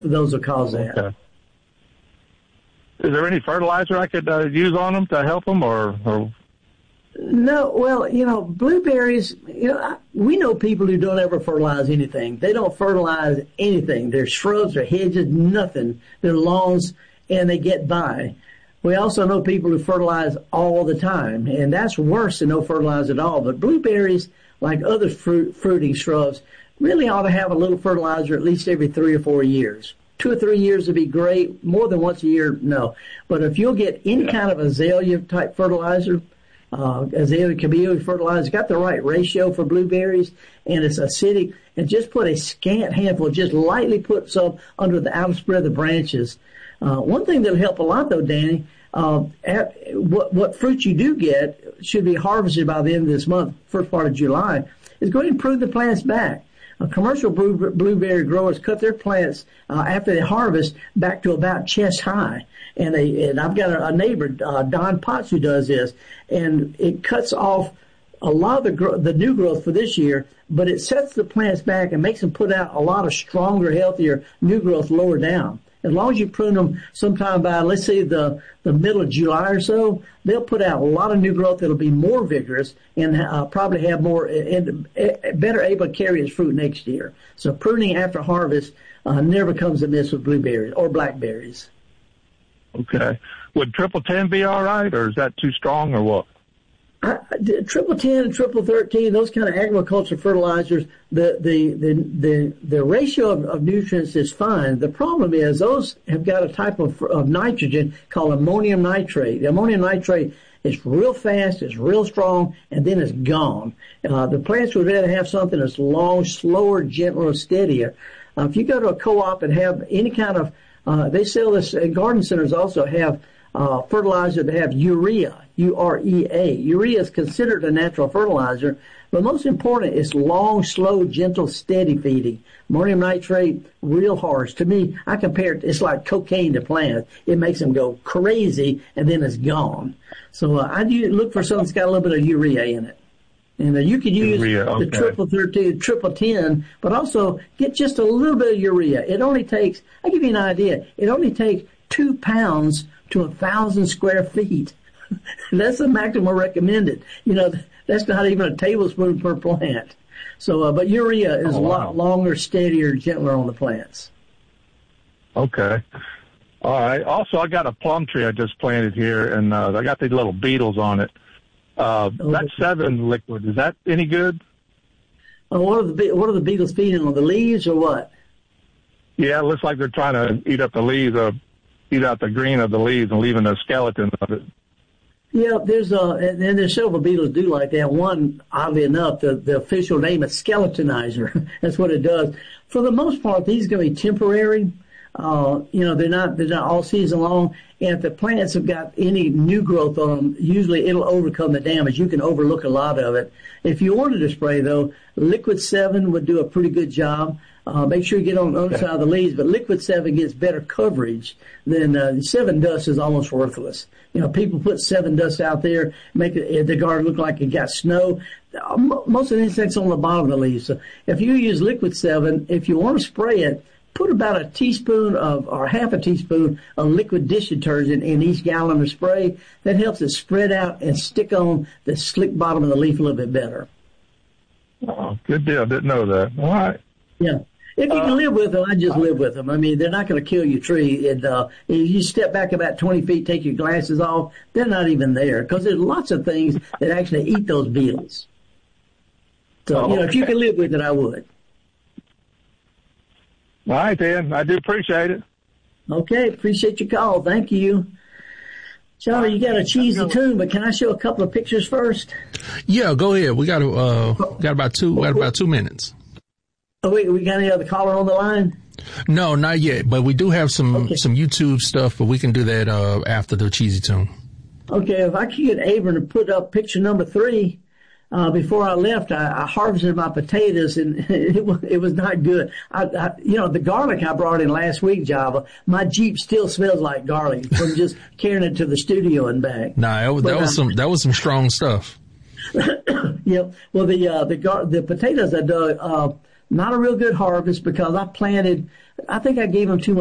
of those will cause that. Okay. Is there any fertilizer I could use on them to help them, or? No, well, blueberries, we know people who don't ever fertilize anything. They don't fertilize anything. They're shrubs, they're hedges, nothing. They're lawns, and they get by. We also know people who fertilize all the time, and that's worse than no fertilizer at all. But blueberries, like other fruiting shrubs, really ought to have a little fertilizer at least every 3 or 4 years. 2 or 3 years would be great. More than once a year, no. But if you'll get any kind of azalea-type fertilizer, azalea camellia fertilizer, it's got the right ratio for blueberries, and it's acidic, and just put a scant handful, just lightly put some under the outspread of the branches. One thing that'll help a lot, though, Danny, what fruit you do get should be harvested by the end of this month, first part of July, is going to improve the plants back. Commercial blueberry growers cut their plants after they harvest back to about chest high. And I've got a neighbor, Don Potts, who does this, and it cuts off a lot of the new growth for this year, but it sets the plants back and makes them put out a lot of stronger, healthier new growth lower down. As long as you prune them sometime by, let's say, the middle of July or so, they'll put out a lot of new growth that'll be more vigorous and probably have more and better able to carry its fruit next year. So pruning after harvest never comes amiss with blueberries or blackberries. Okay. Would Triple 10 be all right, or is that too strong, or what? Triple 10 and Triple 13, those kind of agriculture fertilizers, the ratio of nutrients is fine. The problem is those have got a type of nitrogen called ammonium nitrate. The ammonium nitrate is real fast, it's real strong, and then it's gone. The plants would rather have something that's long, slower, gentler, steadier. If you go to a co-op and have any kind of, they sell this, and garden centers also have fertilizer that have urea, U-R-E-A. Urea is considered a natural fertilizer, but most important, it's long, slow, gentle, steady feeding. Ammonium nitrate, real harsh. To me, I compare it, it's like cocaine to plants. It makes them go crazy, and then it's gone. So I do look for something that's got a little bit of urea in it. And you could use the Triple 13, Triple 10, but also get just a little bit of urea. It only takes, I'll give you an idea, it only takes 2 pounds to 1,000 square feet. That's the maximum recommended. That's not even a tablespoon per plant. So, but urea is a lot longer, steadier, gentler on the plants. Okay. All right. Also, I got a plum tree I just planted here, and I got these little beetles on it. That 7 liquid, is that any good? What are the beetles feeding on, the leaves or what? Yeah, it looks like they're trying to eat up the leaves, eat out the green of the leaves and leaving the skeleton of it. Yeah, there's several beetles do like that. One, oddly enough, the official name is skeletonizer. That's what it does. For the most part, these are going to be temporary. They're not all season long. And if the plants have got any new growth on them, usually it'll overcome the damage. You can overlook a lot of it. If you wanted to spray, though, Liquid 7 would do a pretty good job. Make sure you get on the other side of the leaves, but Liquid 7 gets better coverage than 7 Dust is almost worthless. People put 7 Dust out there, make the garden look like it got snow. Most of the insects on the bottom of the leaves. So if you use Liquid 7, if you want to spray it, put about a teaspoon or half a teaspoon of liquid dish detergent in each gallon of spray. That helps it spread out and stick on the slick bottom of the leaf a little bit better. Oh, good deal. Didn't know that. All right. Yeah. If you can live with them, I just live with them. I mean, they're not going to kill your tree. And if you step back about 20 feet, take your glasses off, they're not even there because there's lots of things that actually eat those beetles. So, if you can live with it, I would. All right, then. I do appreciate it. Okay. Appreciate your call. Thank you. Charlie, you got a cheesy tune, but can I show a couple of pictures first? Yeah, go ahead. We got about 2 minutes. Oh, wait, we got any other caller on the line? No, not yet, but we do have some YouTube stuff, but we can do that after the cheesy tune. Okay, if I could get Abram to put up picture number 3. Before I left, I harvested my potatoes, and it was not good. The garlic I brought in last week, Java, my Jeep still smells like garlic from just carrying it to the studio and back. Nah, that was some strong stuff. Yeah. Well, the potatoes I dug, not a real good harvest because I think I gave them too much